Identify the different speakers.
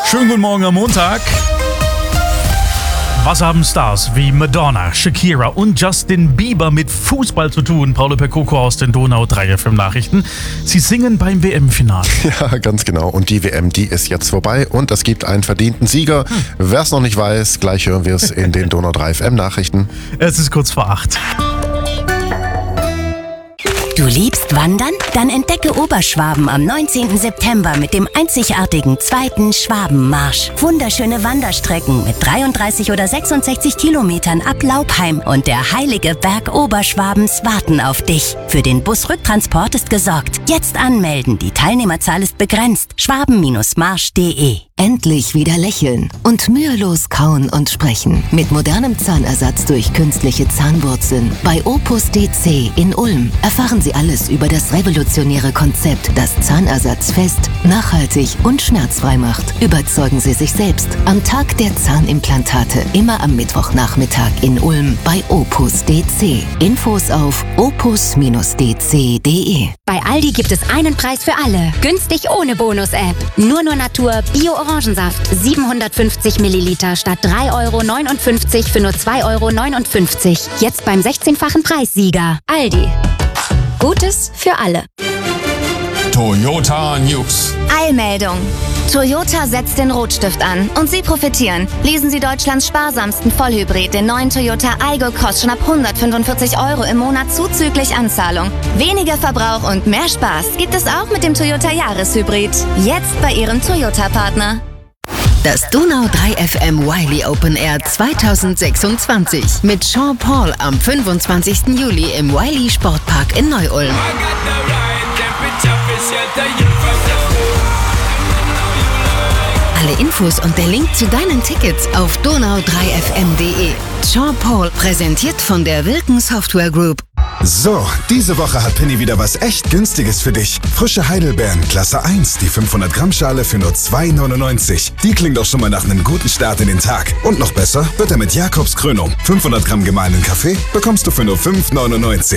Speaker 1: Schönen guten Morgen am Montag. Was haben Stars wie Madonna, Shakira und Justin Bieber mit Fußball zu tun? Paolo Percoco aus den Donau 3 FM Nachrichten. Sie singen beim WM-Finale.
Speaker 2: Ja, ganz genau. Und die WM, die ist jetzt vorbei und es gibt einen verdienten Sieger. Wer es noch nicht weiß, gleich hören wir es in den Donau 3 FM Nachrichten.
Speaker 1: Es ist kurz vor 8.
Speaker 3: Du liebst Wandern? Dann entdecke Oberschwaben am 19. September mit dem einzigartigen 2. Schwabenmarsch. Wunderschöne Wanderstrecken mit 33 oder 66 Kilometern ab Laubheim und der heilige Berg Oberschwabens warten auf dich. Für den Busrücktransport ist gesorgt. Jetzt anmelden, die Teilnehmerzahl ist begrenzt. schwaben-marsch.de.
Speaker 4: Endlich wieder lächeln und mühelos kauen und sprechen. Mit modernem Zahnersatz durch künstliche Zahnwurzeln. Bei Opus DC in Ulm erfahren Sie alles über das revolutionäre Konzept, das Zahnersatz fest, nachhaltig und schmerzfrei macht. Überzeugen Sie sich selbst am Tag der Zahnimplantate. Immer am Mittwochnachmittag in Ulm bei Opus DC. Infos auf opus-dc.de.
Speaker 5: Bei Aldi gibt es einen Preis für alle. Günstig ohne Bonus-App. Nur Natur Bio-Orangensaft. 750 Milliliter statt 3,59 € für nur 2,59 €. Jetzt beim 16-fachen Preissieger. Aldi. Gutes für alle.
Speaker 6: Toyota News.
Speaker 7: Eilmeldung. Toyota setzt den Rotstift an und Sie profitieren. Lesen Sie Deutschlands sparsamsten Vollhybrid, den neuen Toyota Aygo Cross schon ab 145 € im Monat zuzüglich Anzahlung. Weniger Verbrauch und mehr Spaß gibt es auch mit dem Toyota Jahreshybrid. Jetzt bei Ihrem Toyota-Partner.
Speaker 4: Das Donau 3 FM Wiley Open Air 2026 mit Sean Paul am 25. Juli im Wiley Sportpark in Neu-Ulm. Alle Infos und der Link zu deinen Tickets auf donau3fm.de. Sean Paul präsentiert von der Wilken Software Group.
Speaker 8: So, diese Woche hat Penny wieder was echt Günstiges für dich. Frische Heidelbeeren, Klasse 1, die 500 Gramm Schale für nur 2,99 €. Die klingt doch schon mal nach einem guten Start in den Tag. Und noch besser wird er mit Jakobs Krönung. 500 Gramm gemahlenen Kaffee bekommst du für nur 5,99 €.